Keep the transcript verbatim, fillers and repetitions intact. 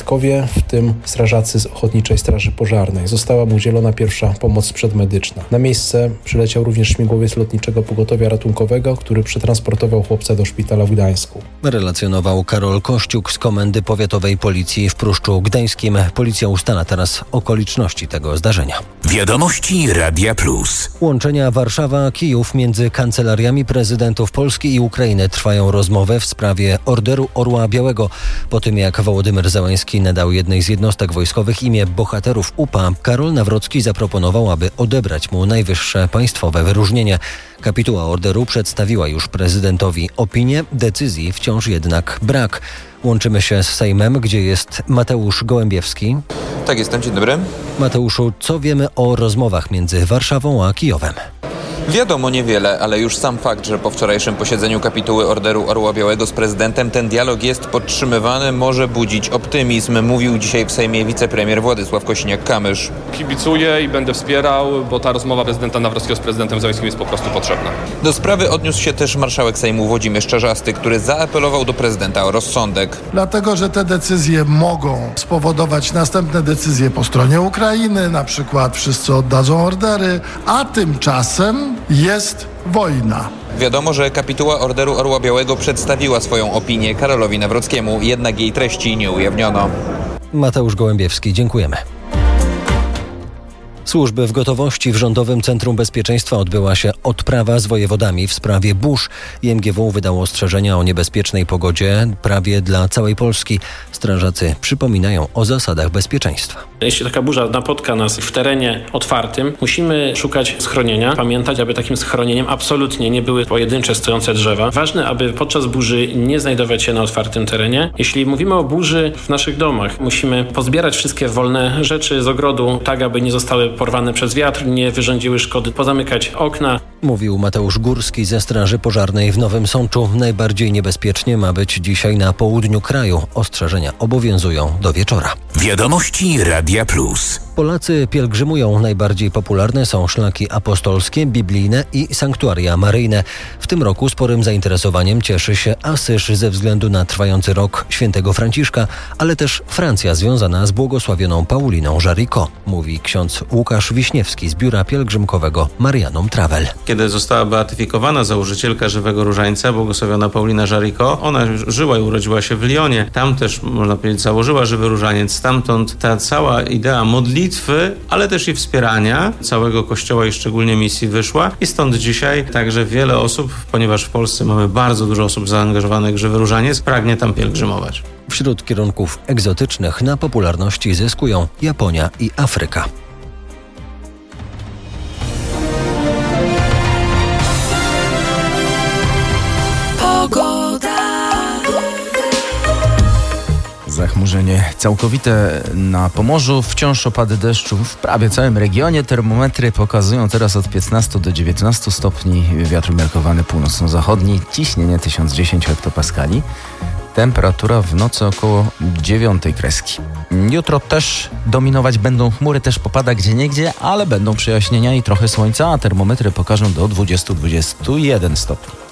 świadkowie, w tym strażacy z Ochotniczej Straży Pożarnej. Została mu udzielona pierwsza pomoc przedmedyczna. Na miejsce przyleciał również śmigłowiec Lotniczego Pogotowia Ratunkowego, który przetransportował chłopca do szpitala w Gdańsku. Relacjonował Karol Kościuk z Komendy Powiatowej Policji w Pruszczu Gdańskim. Policja ustala teraz okoliczności tego zdarzenia. Wiadomości Radia Plus. Łączenia Warszawa-Kijów między kancelariami prezydentów Polski i Ukrainy trwają rozmowy w sprawie Orderu Orła Białego. Po tym jak Wołodymyr Zełenski nadał jednej z jednostek wojskowych imię bohaterów U P A, Karol Nawrocki zaproponował, aby odebrać mu najwyższe państwowe wyróżnienie. Kapituła orderu przedstawiła już prezydentowi opinię, decyzji wciąż jednak brak. Łączymy się z Sejmem, gdzie jest Mateusz Gołębiewski. Tak, jestem. Dzień dobry. Mateuszu, co wiemy o rozmowach między Warszawą a Kijowem? Wiadomo niewiele, ale już sam fakt, że po wczorajszym posiedzeniu kapituły Orderu Orła Białego z prezydentem ten dialog jest podtrzymywany, może budzić optymizm, mówił dzisiaj w Sejmie wicepremier Władysław Kosiniak-Kamysz. Kibicuję i będę wspierał, bo ta rozmowa prezydenta Nawrockiego z prezydentem Zełenskim jest po prostu potrzebna. Do sprawy odniósł się też marszałek Sejmu Włodzimierz Czarzasty, który zaapelował do prezydenta o rozsądek. Dlatego, że te decyzje mogą spowodować następne decyzje po stronie Ukrainy, na przykład wszyscy oddadzą ordery, a tymczasem jest wojna. Wiadomo, że kapituła Orderu Orła Białego przedstawiła swoją opinię Karolowi Nawrockiemu, jednak jej treści nie ujawniono. Mateusz Gołębiewski, dziękujemy. Służby w gotowości. W Rządowym Centrum Bezpieczeństwa odbyła się odprawa z wojewodami w sprawie burz. I M G W wydało ostrzeżenia o niebezpiecznej pogodzie prawie dla całej Polski. Strażacy przypominają o zasadach bezpieczeństwa. Jeśli taka burza napotka nas w terenie otwartym, musimy szukać schronienia. Pamiętać, aby takim schronieniem absolutnie nie były pojedyncze stojące drzewa. Ważne, aby podczas burzy nie znajdować się na otwartym terenie. Jeśli mówimy o burzy w naszych domach, musimy pozbierać wszystkie wolne rzeczy z ogrodu, tak aby nie zostały porwane przez wiatr, nie wyrządziły szkody, pozamykać okna. Mówił Mateusz Górski ze Straży Pożarnej w Nowym Sączu. Najbardziej niebezpiecznie ma być dzisiaj na południu kraju. Ostrzeżenia obowiązują do wieczora. Wiadomości Radia Plus. Polacy pielgrzymują. Najbardziej popularne są szlaki apostolskie, biblijne i sanktuaria maryjne. W tym roku sporym zainteresowaniem cieszy się Asyż ze względu na trwający rok świętego Franciszka, ale też Francja związana z błogosławioną Pauliną Jaricot, mówi ksiądz Łukasz Wiśniewski z biura pielgrzymkowego Marianum Travel. Kiedy została beatyfikowana założycielka Żywego Różańca, błogosławiona Paulina Jaricot, ona żyła i urodziła się w Lyonie. Tam też, można powiedzieć, założyła Żywy Różaniec. Stamtąd ta cała idea modlitwy, ale też i wspierania całego Kościoła i szczególnie misji wyszła. I stąd dzisiaj także wiele osób, ponieważ w Polsce mamy bardzo dużo osób zaangażowanych w Żywy Różaniec, pragnie tam pielgrzymować. Wśród kierunków egzotycznych na popularności zyskują Japonia i Afryka. Zachmurzenie całkowite na Pomorzu, wciąż opady deszczu w prawie całym regionie. Termometry pokazują teraz od piętnastu do dziewiętnastu stopni, wiatr umiarkowany północno-zachodni, ciśnienie tysiąc dziesięć hektopaskali. Temperatura w nocy około dziewiątej kreski. Jutro też dominować będą chmury, też popada gdzieniegdzie, ale będą przejaśnienia i trochę słońca, a termometry pokażą do dwudziestu do dwudziestu jeden stopni.